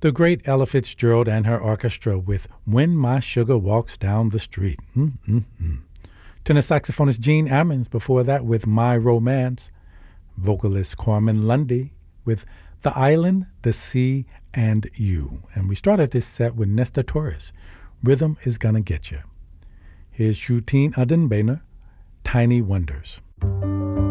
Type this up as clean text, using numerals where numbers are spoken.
The great Ella Fitzgerald and her orchestra with When My Sugar Walks Down the Street. Tenor saxophonist Gene Ammons before that with My Romance. Vocalist Carmen Lundy with The Island, the Sea, and You. And we started this set with Nestor Torres, Rhythm is Gonna Get You. Here's Shooteen Adenbena, Tiny Wonders.